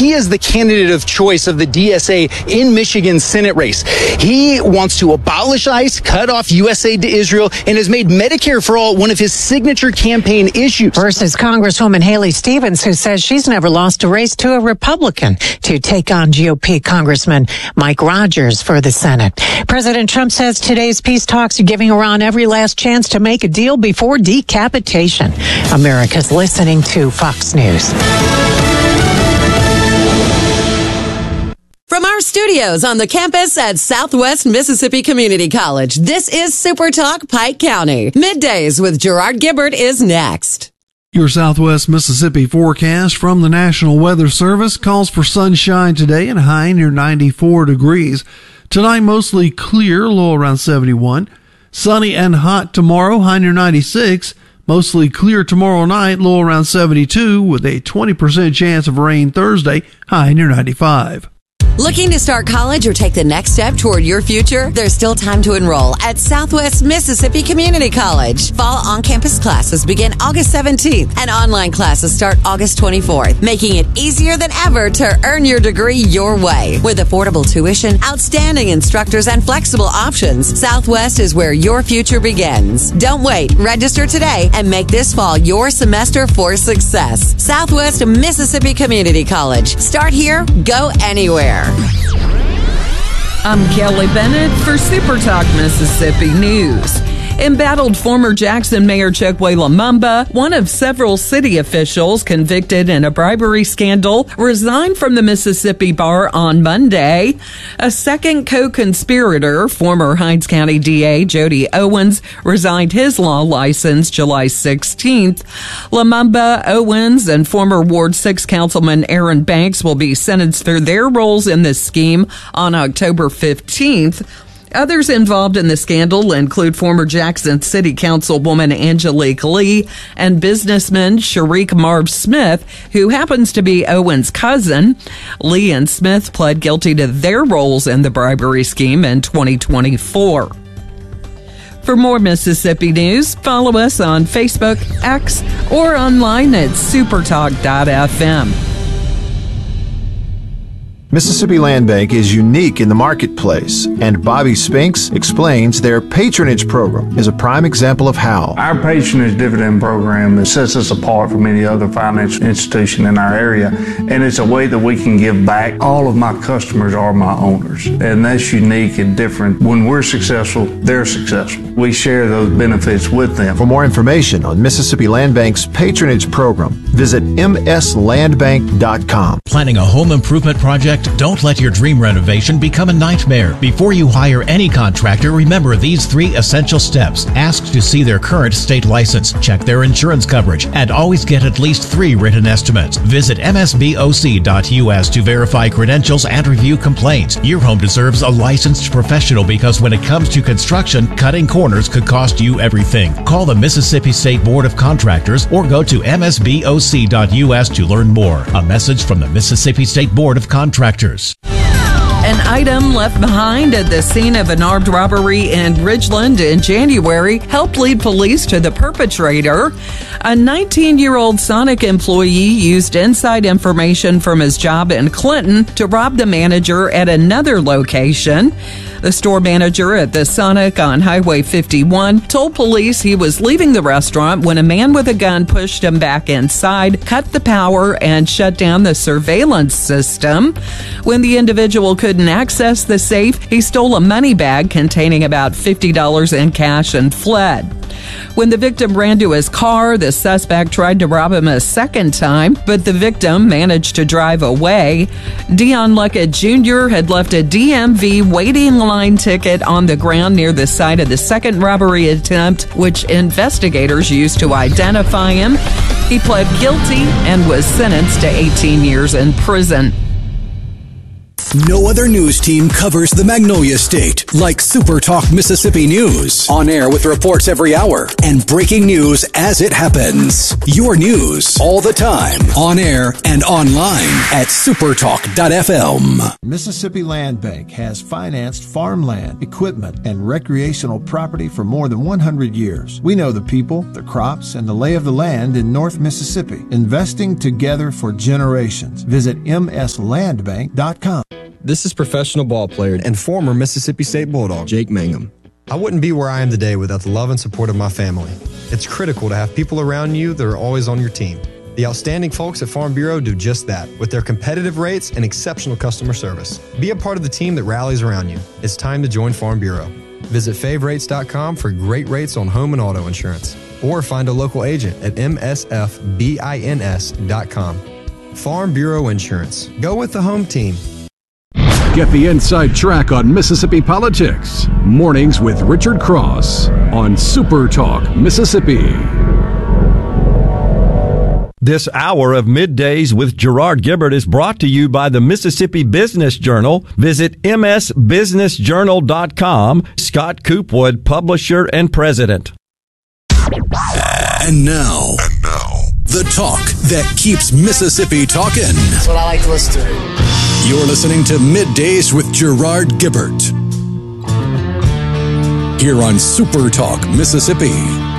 he is the candidate of choice of the DSA in Michigan's Senate race. He wants to abolish ICE, cut off U.S. aid to Israel, and has made Medicare for All one of his signature campaign issues. Versus Congresswoman Haley Stevens, who says she's never lost a race to a Republican to take on GOP Congressman Mike Rogers for the Senate. President Trump says today's peace talks are giving Iran every last chance to make a deal before decapitation. America's listening to Fox News. From our studios on the campus at Southwest Mississippi Community College, this is Super Talk Pike County. Middays with Gerard Gibbert is next. Your Southwest Mississippi forecast from the National Weather Service calls for sunshine today and a high near 94 degrees. Tonight, mostly clear, low around 71. Sunny and hot tomorrow, high near 96. Mostly clear tomorrow night, low around 72, with a 20% chance of rain Thursday, high near 95. Looking to start college or take the next step toward your future? There's still time to enroll at Southwest Mississippi Community College. Fall on-campus classes begin August 17th and online classes start August 24th, making it easier than ever to earn your degree your way. With affordable tuition, outstanding instructors, and flexible options, Southwest is where your future begins. Don't wait. Register today and make this fall your semester for success. Southwest Mississippi Community College. Start here, go anywhere. I'm Kelly Bennett for Super Talk Mississippi News. Embattled former Jackson Mayor Chokwe Lumumba, one of several city officials convicted in a bribery scandal, resigned from the Mississippi Bar on Monday. A second co-conspirator, former Hinds County DA Jody Owens, resigned his law license July 16th. Lumumba, Owens, and former Ward 6 Councilman Aaron Banks will be sentenced for their roles in this scheme on October 15th. Others involved in the scandal include former Jackson City Councilwoman Angelique Lee and businessman Sharik Marv Smith, who happens to be Owen's cousin. Lee and Smith pled guilty to their roles in the bribery scheme in 2024. For more Mississippi news, follow us on Facebook, X, or online at supertalk.fm. Mississippi Land Bank is unique in the marketplace, and Bobby Spinks explains their patronage program is a prime example of how. Our patronage dividend program sets us apart from any other financial institution in our area, and it's a way that we can give back. All of my customers are my owners, and that's unique and different. When we're successful, they're successful. We share those benefits with them. For more information on Mississippi Land Bank's patronage program, visit mslandbank.com. Planning a home improvement project? Don't let your dream renovation become a nightmare. Before you hire any contractor, remember these 3 essential steps. Ask to see their current state license, check their insurance coverage, and always get at least 3 written estimates. Visit msboc.us to verify credentials and review complaints. Your home deserves a licensed professional because when it comes to construction, cutting corners could cost you everything. Call the Mississippi State Board of Contractors or go to msboc.us to learn more. A message from the Mississippi State Board of Contractors. An item left behind at the scene of an armed robbery in Ridgeland in January helped lead police to the perpetrator. A 19-year-old Sonic employee used inside information from his job in Clinton to rob the manager at another location. The store manager at the Sonic on Highway 51 told police he was leaving the restaurant when a man with a gun pushed him back inside, cut the power, and shut down the surveillance system. When the individual couldn't access the safe, he stole a money bag containing about $50 in cash and fled. When the victim ran to his car, the suspect tried to rob him a second time, but the victim managed to drive away. Dion Luckett Jr. had left a DMV waiting line ticket on the ground near the site of the second robbery attempt, which investigators used to identify him. He pled guilty and was sentenced to 18 years in prison. No other news team covers the Magnolia State like Super Talk Mississippi News. On air with reports every hour and breaking news as it happens. Your news all the time. On air and online at supertalk.fm. Mississippi Land Bank has financed farmland, equipment, and recreational property for more than 100 years. We know the people, the crops, and the lay of the land in North Mississippi, investing together for generations. Visit mslandbank.com. This is professional ball player and former Mississippi State Bulldog, Jake Mangum. I wouldn't be where I am today without the love and support of my family. It's critical to have people around you that are always on your team. The outstanding folks at Farm Bureau do just that with their competitive rates and exceptional customer service. Be a part of the team that rallies around you. It's time to join Farm Bureau. Visit favrates.com for great rates on home and auto insurance, or find a local agent at msfbins.com. Farm Bureau Insurance. Go with the home team. Get the inside track on Mississippi politics. Mornings with Richard Cross on Super Talk Mississippi. This hour of Middays with Gerard Gibert is brought to you by the Mississippi Business Journal. Visit msbusinessjournal.com. Scott Coopwood, publisher and president. And now, the talk that keeps Mississippi talking. That's what I like to listen to. You're listening to Middays with Gerard Gibert here on Super Talk Mississippi.